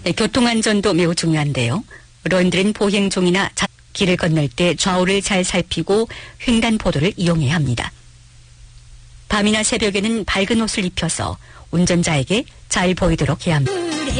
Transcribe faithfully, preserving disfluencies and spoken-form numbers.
교통안전도 매우 중요한데요. 어른들은 보행종이나 길을 건널 때 좌우를 잘 살피고 횡단보도를 이용해야 합니다. 밤이나 새벽에는 밝은 옷을 입혀서 운전자에게 잘 보이도록 해야 합니다.